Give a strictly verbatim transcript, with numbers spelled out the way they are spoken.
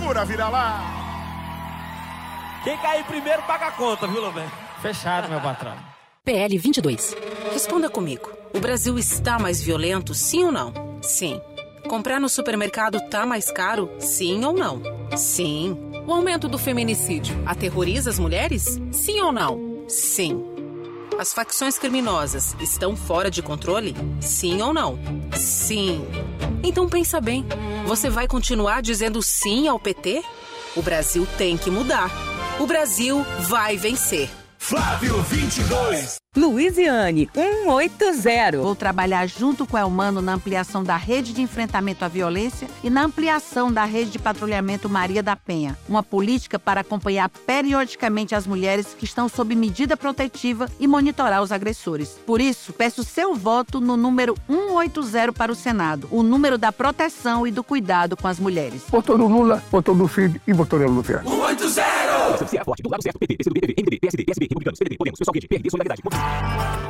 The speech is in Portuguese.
segura, vira lá. Quem cair primeiro paga a conta, viu, Lobé? Fechado, meu patrão. P L vinte e dois. Responda comigo. O Brasil está mais violento, sim ou não? Sim. Comprar no supermercado tá mais caro, sim ou não? Sim. O aumento do feminicídio aterroriza as mulheres? Sim ou não? Sim. As facções criminosas estão fora de controle? Sim ou não? Sim. Então pensa bem. Você vai continuar dizendo sim ao P T? O Brasil tem que mudar. O Brasil vai vencer. Flávio vinte e dois. Luiziane, cento e oitenta. Vou trabalhar junto com o Elmano na ampliação da rede de enfrentamento à violência e na ampliação da rede de patrulhamento Maria da Penha. Uma política para acompanhar periodicamente as mulheres que estão sob medida protetiva e monitorar os agressores. Por isso, peço seu voto no número cento e oitenta para o Senado, o número da proteção e do cuidado com as mulheres. Votou no Lula, votou no Cid e votou no Luciano. cento e oitenta. Se é forte, do lado certo, P T, P C do B, M D B, P S D, P S B, Republicanos, P D T, Podemos, Pessoal Quente, P R D, Solidariedade.